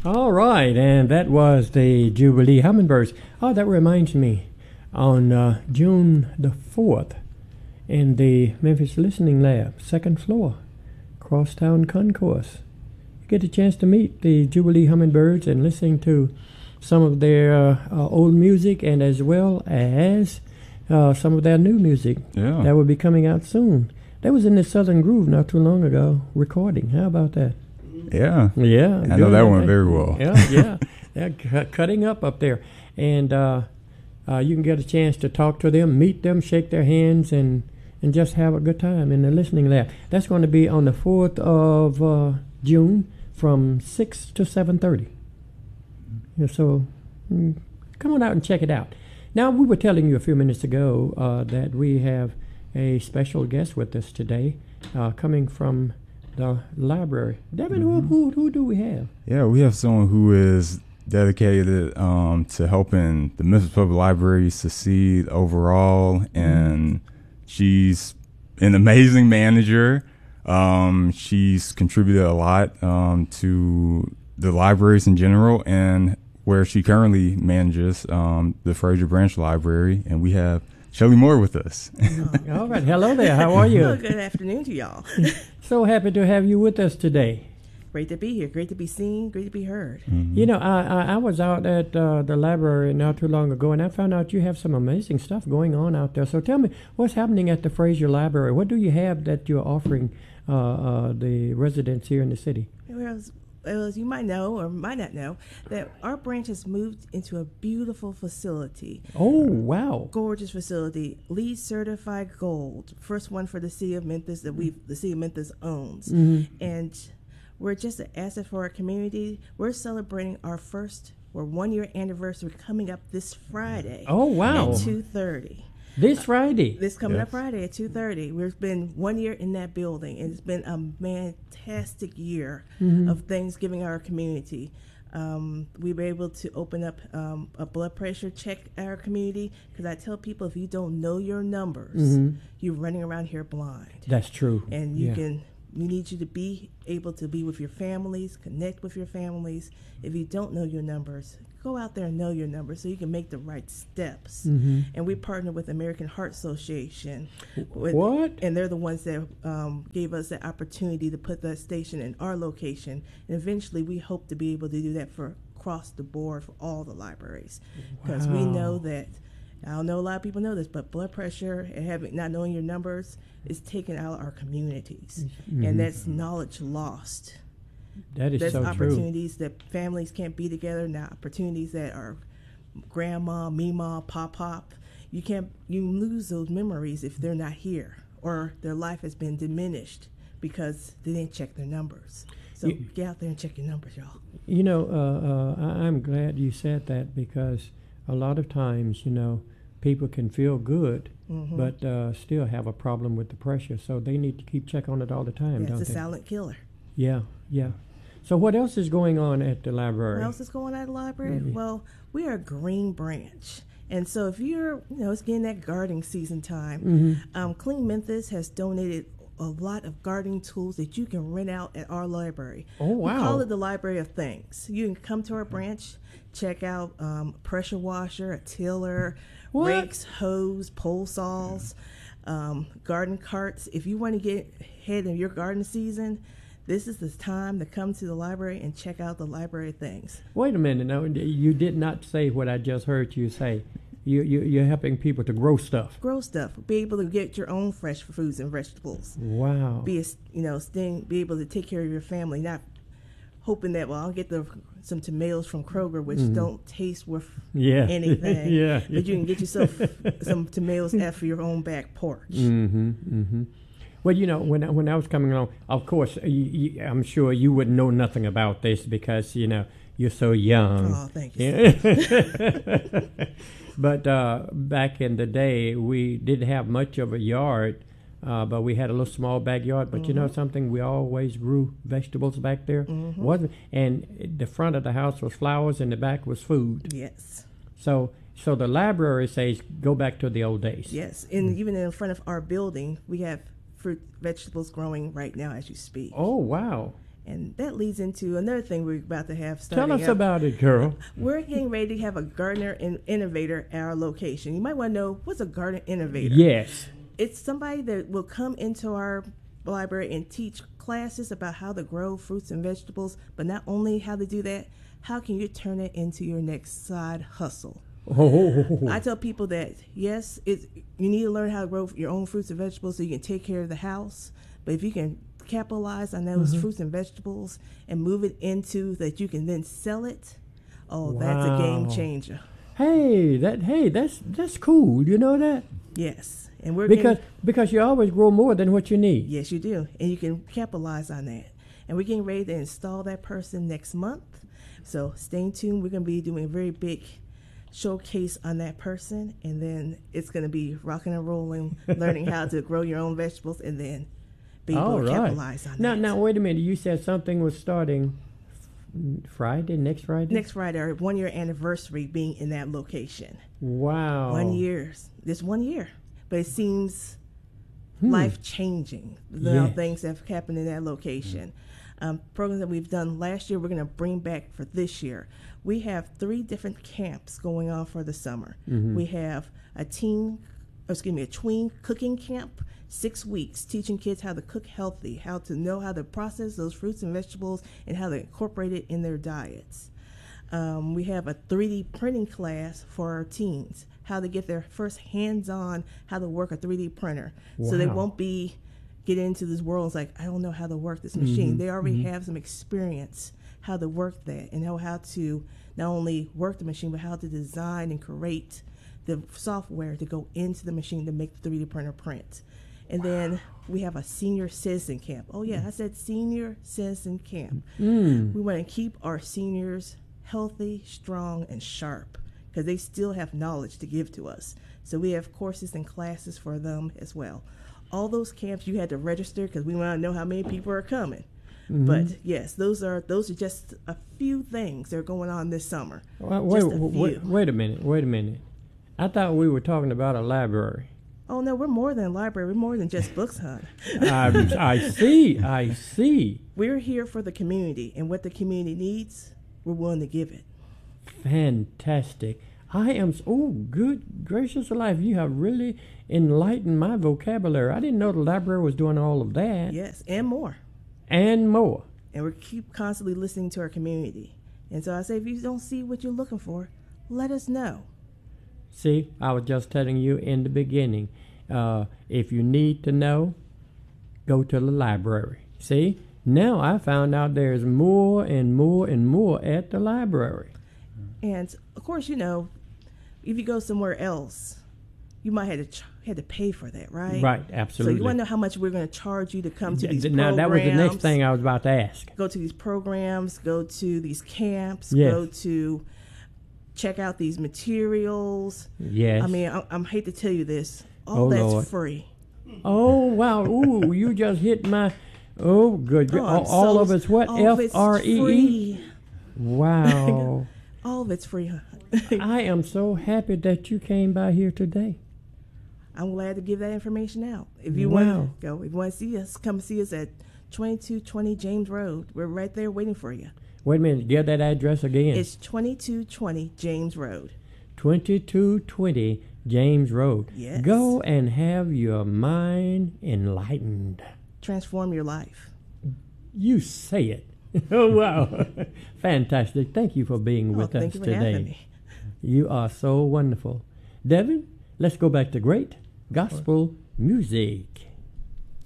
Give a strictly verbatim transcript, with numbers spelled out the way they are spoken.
All right, and that was the Jubilee Hummingbirds. Oh, that reminds me, on uh, June the fourth, in the Memphis Listening Lab, second floor, Crosstown Concourse, you get a chance to meet the Jubilee Hummingbirds and listening to some of their uh, uh, old music, and as well as uh, some of their new music yeah. that will be coming out soon. That was in the Southern Groove not too long ago, recording. How about that? Yeah. Yeah. I know that one very well. Yeah, yeah. They're cu- cutting up up there. And uh, uh, you can get a chance to talk to them, meet them, shake their hands, and, and just have a good time in the listening lab. That's going to be on the fourth of uh, June from six to seven thirty. Yeah, so mm, come on out and check it out. Now, we were telling you a few minutes ago uh, that we have a special guest with us today uh, coming from the library. Devin, mm-hmm. who, who who do we have? Yeah, we have someone who is dedicated um, to helping the Memphis Public Library succeed overall, and she's an amazing manager. Um, she's contributed a lot um, to the libraries in general, and where she currently manages um, the Fraser Branch Library, and we have Shelly Moore with us. Oh, all right. Hello there. How are you? Well, good afternoon to y'all. So happy to have you with us today. Great to be here. Great to be seen. Great to be heard. Mm-hmm. You know, I, I, I was out at uh, the library not too long ago, and I found out you have some amazing stuff going on out there. So tell me, what's happening at the Fraser Library? What do you have that you're offering uh, uh, the residents here in the city? Well, as you might know or might not know, that our branch has moved into a beautiful facility. Oh, wow. Gorgeous facility. LEED certified gold. First one for the city of Memphis that we the city of Memphis owns. Mm-hmm. And we're just an asset for our community. We're celebrating our first or one year anniversary coming up this Friday. Oh, wow. At two thirty. This Friday? This coming yes. up Friday at two thirty. We've been one year in that building, and it's been a fantastic year mm-hmm. of things giving our community. Um, we were able to open up um, a blood pressure check our community, because I tell people, if you don't know your numbers, mm-hmm. you're running around here blind. That's true. And you yeah. can, we need you to be able to be with your families, connect with your families. If you don't know your numbers, go out there and know your numbers so you can make the right steps. Mm-hmm. And we partner with American Heart Association. With, what? And they're the ones that um, gave us the opportunity to put that station in our location. And eventually we hope to be able to do that for across the board for all the libraries. Because wow. we know that, I don't know a lot of people know this, but blood pressure and having not knowing your numbers is taking out our communities. Mm-hmm. And that's knowledge lost. That is There's so opportunities true. that families can't be together now. Opportunities that are grandma, mima, pop, pop. You can't. You lose those memories if they're not here, or their life has been diminished because they didn't check their numbers. So you, get out there and check your numbers, y'all. You know, uh, uh, I, I'm glad you said that, because a lot of times, you know, people can feel good, mm-hmm. but uh, still have a problem with the pressure. So they need to keep check on it all the time, yeah, don't they? It's a silent killer. Yeah, yeah. So what else is going on at the library? What else is going on at the library? Mm-hmm. Well, we are a green branch. And so if you're, you know, it's getting that gardening season time, mm-hmm. um, Clean Memphis has donated a lot of gardening tools that you can rent out at our library. Oh, wow. We call it the Library of Things. You can come to our branch, check out um, a pressure washer, a tiller, what? rakes, hose, pole saws, um, garden carts. If you want to get ahead in your garden season, this is the time to come to the library and check out the Library of Things. Wait a minute. No, you did not say what I just heard you say. You, you, you're helping people to grow stuff. Grow stuff. Be able to get your own fresh fruits and vegetables. Wow. Be a, you know, staying, be able to take care of your family, not hoping that, well, I'll get the some tomatoes from Kroger, which mm-hmm. don't taste worth yeah. anything. yeah. But you can get yourself some tomatoes after your own back porch. Mm-hmm. Mm-hmm. Well, you know, when when I was coming along, of course, you, you, I'm sure you wouldn't know nothing about this because, you know, you're so young. Oh, thank you. But uh, back in the day, we didn't have much of a yard, uh, but we had a little small backyard. But mm-hmm. you know something? We always grew vegetables back there. Mm-hmm. wasn't And the front of the house was flowers and the back was food. Yes. So so the library says go back to the old days. Yes, and mm-hmm. even in front of our building, we have fruit, vegetables growing right now as you speak. Oh, wow. And that leads into another thing we're about to have Tell starting us up. about it, girl. We're getting ready to have a gardener in- innovator at our location. You might want to know, what's a gardener innovator? Yes. It's somebody that will come into our library and teach classes about how to grow fruits and vegetables, but not only how to do that, how can you turn it into your next side hustle? Oh. I tell people that, yes, it's, you need to learn how to grow your own fruits and vegetables so you can take care of the house, but if you can capitalize on those Mm-hmm. fruits and vegetables and move it into that you can then sell it, oh, that's a game Wow. changer. Hey, that hey, that's that's cool. You know that? Yes, and we're Because getting, because you always grow more than what you need. yes, you do, and you can capitalize on that. And we're getting ready to install that person next month, so stay tuned. We're going to be doing a very big showcase on that person, and then it's going to be rocking and rolling, learning how to grow your own vegetables, and then be able All to right. capitalize on Now that. now wait a minute. You said something was starting f- Friday, next Friday? Next Friday, our one year anniversary being in that location. Wow. One year, this one year, but it seems Hmm. life changing. The Yes. things that have happened in that location. Um, programs that we've done last year, we're going to bring back for this year. We have three different camps going on for the summer. Mm-hmm. We have a teen, or excuse me, a tween cooking camp, six weeks, teaching kids how to cook healthy, how to know how to process those fruits and vegetables, and how to incorporate it in their diets. Um, we have a three D printing class for our teens, how to get their first hands-on, how to work a three D printer, so they Wow. won't be get into this world. It's like, I don't know how to work this machine. Mm-hmm. They already have some experience how to work that and know how to not only work the machine, but how to design and create the software to go into the machine to make the three D printer print. And then we have a senior citizen camp. Oh yeah, I said senior citizen camp. Mm. We want to keep our seniors healthy, strong, and sharp because they still have knowledge to give to us. So we have courses and classes for them as well. All those camps you had to register because we want to know how many people are coming. Mm-hmm. But yes, those are those are just a few things that are going on this summer. Wait, wait, Just a wait, few. wait a minute. Wait a minute. I thought we were talking about a library. Oh no, we're more than a library. We're more than just books, hon. I, I see. I see. We're here for the community, and what the community needs, we're willing to give it. Fantastic. I am, s- oh, good gracious alive. You have really enlightened my vocabulary. I didn't know the library was doing all of that Yes, and more. and more. And we keep constantly listening to our community. And so I say, if you don't see what you're looking for, let us know. See, I was just telling you in the beginning. Uh, if you need to know, go to the library. See, now I found out there's more and more and more at the library. And of course, you know, if you go somewhere else, you might have to ch- had to pay for that, right? Right, So absolutely. you want to know how much we're going to charge you to come to these now, programs. that was the next thing I was about to ask. Go to these programs, go to these camps, Yes. go to check out these materials. Yes. I mean, I, I'm hate to tell you this, all Oh, that's Lord. free. Oh, wow. Ooh, you just hit my. Oh, good. Oh, I'm all all so- of it's what? all of F it's R E E? free. Wow. All of it's free. Huh? I am so happy that you came by here today. I'm glad to give that information out. If you Wow. want to go, if you want to see us, come see us at twenty-two twenty James Road. We're right there waiting for you. Wait a minute. Give that address again. It's twenty-two twenty James Road. twenty-two twenty James Road. Yes. Go and have your mind enlightened. Transform your life. You say it. Oh, wow. Fantastic. Thank you for being Oh, with thank us you for today. having me. You are so wonderful. Devin, let's go back to great gospel music.